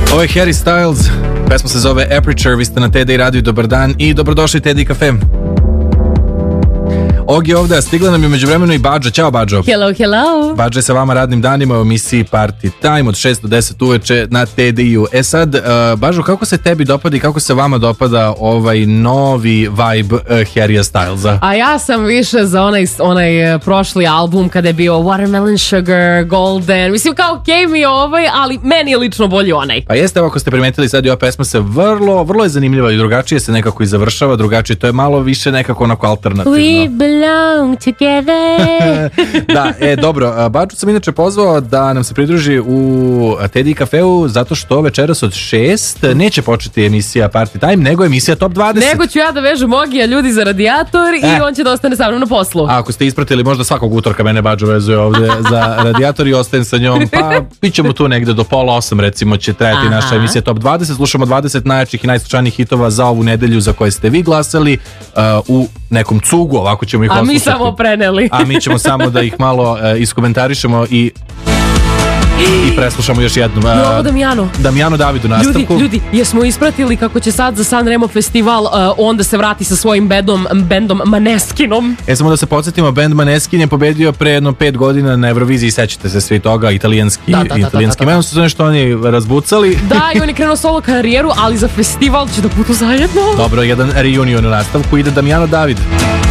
Ovo je Harry Styles, pesma se zove Aperture, vi ste na TDI radiju, dobar dan i dobrodošli TDI Cafe. Og je ovde, a stigla nam je među vremenu i Badža. Ćao Badžo. Hello, hello. Badža je sa vama radnim danima u emisiji Party Time od 6 do 10 uveče na TDI-u. Sad, Badžo, kako se tebi dopada i kako se vama dopada ovaj novi vibe Harrya Stylesa? A ja sam više za onaj prošli album kada je bio Watermelon Sugar, Golden. Mislim kao okej mi je ovaj, ali meni je lično bolji onaj. Pa jeste, ako ste primetili, sad i ova pesma se vrlo je zanimljiva i drugačije se nekako i završava, drugačije, to je malo više nekako onako alternativno. We belong together. Da, dobro, Badžu sam inače pozvao da nam se pridruži u TDI Cafeu zato što večeras od 6 neće početi emisija Party Time, nego emisija Top 20. Nego ću ja da vežem Ogija ljudi za radijator i on će da ostane sa mnom na poslu. A ako ste ispratili, možda svakog utorka mene Badžu vezuje ovde za radijator i ostajem sa njom, pa bit ćemo tu negde do 7:30 recimo će trajati naša emisija Top 20. Slušamo 20 najjačih i najslušanijih hitova za ovu nedelju za koje ste vi glasali u nekom cugu, ovako ćemo ih oslušati. A mi samo preneli. A mi ćemo samo da ih malo iskomentarišemo i preslušamo još jednom. Ovo Damjano David u nastavku. Ljudi, jesmo ispratili kako će sad za Sanremo festival onda se vrati sa svojim bendom Maneskinom. Samo da se podsjetimo, bend Maneskin je pobedio pre jedno 5 godina na Euroviziji, sećate se svi toga, italijanski menom su nešto oni razbucali. Da, i on je krenuo solo karijeru, ali za festival će da budu zajedno. Dobro, jedan reunion u nastavku, ide Damjano David.